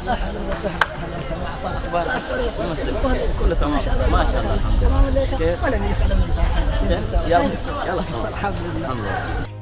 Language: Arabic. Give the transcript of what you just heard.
اهلا وسهلا اهلا وسهلا. اخبارك؟ كله تمام ما شاء الله الحمد لله. كيف؟ ولا يسعد من يلا يلا الحمد لله. الحمد لله.